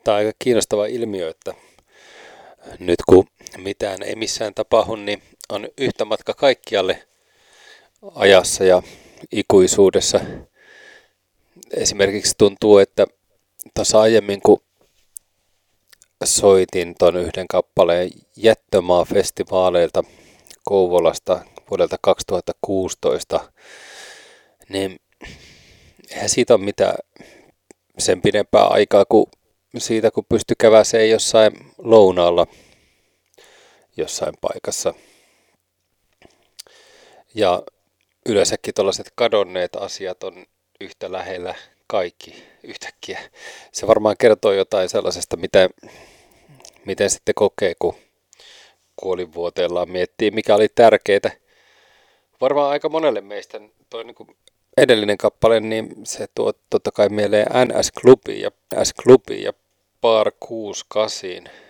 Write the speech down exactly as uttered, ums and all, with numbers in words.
Tämä on aika kiinnostava ilmiö, että nyt kun mitään ei missään tapahdu, niin on yhtä matka kaikkialle ajassa ja ikuisuudessa. Esimerkiksi tuntuu, että tuossa aiemmin kun soitin ton yhden kappaleen Jättömaa-festivaaleilta Kouvolasta vuodelta kaksituhattakuusitoista, niin eihän siitä ole mitään sen pidempää aikaa kuin siitä, kun pystyi käväseen jossain lounaalla jossain paikassa. Ja yleensäkin tuollaiset kadonneet asiat on yhtä lähellä kaikki yhtäkkiä. Se varmaan kertoo jotain sellaisesta, mitä, miten sitten kokee, kun kuolinvuoteellaan miettii, mikä oli tärkeää. Varmaan aika monelle meistä toi niin kuin edellinen kappale, niin se tuo totta kai mieleen N S-klubi ja, S-klubi ja Bar kuusikymmentäkahdeksan.